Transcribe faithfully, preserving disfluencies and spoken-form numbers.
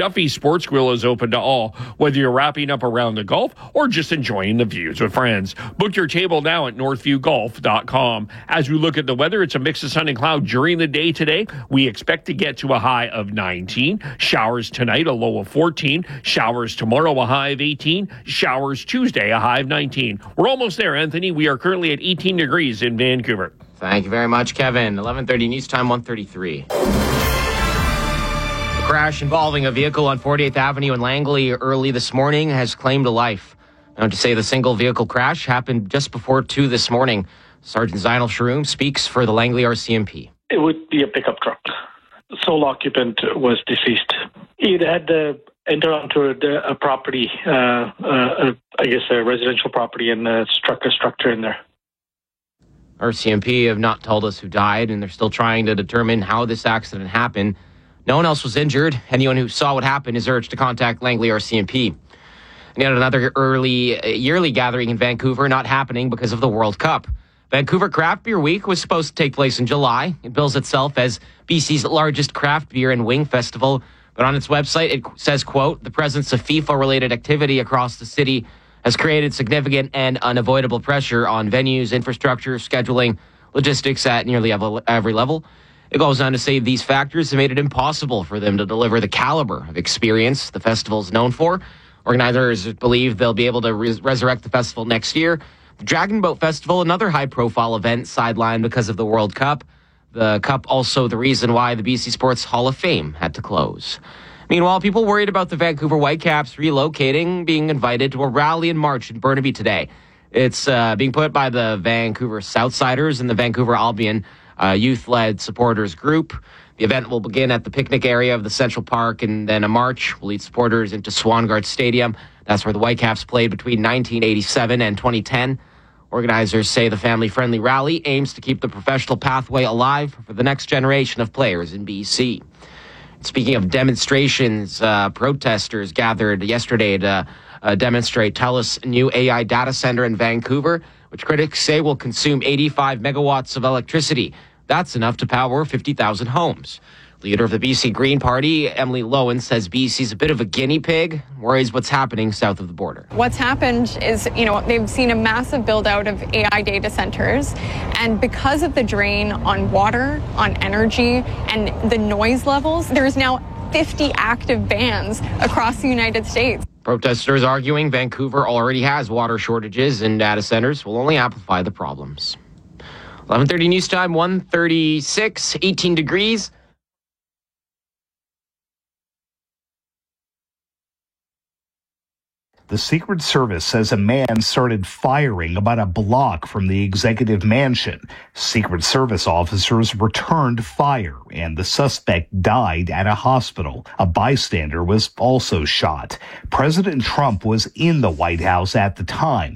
Duffy's Sports Grill is open to all, whether you're wrapping up around the Gulf or just enjoying the views with friends. Book your table now at northview golf dot com. As we look at the weather, it's a mix of sun and cloud during the day today. We expect to get to a high of nineteen. Showers tonight, a low of fourteen. Showers tomorrow, a high of eighteen. Showers Tuesday, a high of nineteen. We're almost there, Anthony. We are currently at eighteen degrees in Vancouver. Thank you very much, Kevin. eleven thirty news time, one thirty-three. A crash involving a vehicle on forty-eighth Avenue in Langley early this morning has claimed a life. Now, to say the single vehicle crash happened just before two this morning. Sergeant Zainal Sharoom speaks for the Langley R C M P. It would be a pickup truck. The sole occupant was deceased. He had uh, entered onto a, a property, uh, uh, I guess a residential property, and uh, struck a structure in there. R C M P have not told us who died, and they're still trying to determine how this accident happened. No one else was injured. Anyone who saw what happened is urged to contact Langley R C M P. And yet another early uh, yearly gathering in Vancouver not happening because of the World Cup. Vancouver Craft Beer Week was supposed to take place in July. It bills itself as B C's largest craft beer and wing festival. But on its website, it says, quote, the presence of FIFA-related activity across the city has created significant and unavoidable pressure on venues, infrastructure, scheduling, logistics at nearly every level. It goes on to say these factors have made it impossible for them to deliver the caliber of experience the festival is known for. Organizers believe they'll be able to res- resurrect the festival next year. The Dragon Boat Festival, another high-profile event, sidelined because of the World Cup. The Cup also the reason why the B C Sports Hall of Fame had to close. Meanwhile, people worried about the Vancouver Whitecaps relocating, being invited to a rally and march in Burnaby today. It's uh, being put by the Vancouver Southsiders and the Vancouver Albion uh, youth-led supporters group. The event will begin at the picnic area of the Central Park, and then a march will lead supporters into Swangard Stadium. That's where the Whitecaps played between nineteen eighty-seven and twenty ten. Organizers say the family-friendly rally aims to keep the professional pathway alive for the next generation of players in B C. Speaking of demonstrations, uh, protesters gathered yesterday to uh, demonstrate TELUS' new A I data center in Vancouver, which critics say will consume eighty-five megawatts of electricity. That's enough to power fifty thousand homes. Leader of the B C Green Party, Emily Lowen, says B C's a bit of a guinea pig, worries what's happening south of the border. What's happened is, you know, they've seen a massive build out of A I data centers, and because of the drain on water, on energy, and the noise levels, there's now fifty active bans across the United States. Protesters arguing Vancouver already has water shortages and data centers will only amplify the problems. eleven thirty news time, one thirty-six, eighteen degrees. The Secret Service says a man started firing about a block from the executive mansion. Secret Service officers returned fire, and the suspect died at a hospital. A bystander was also shot. President Trump was in the White House at the time.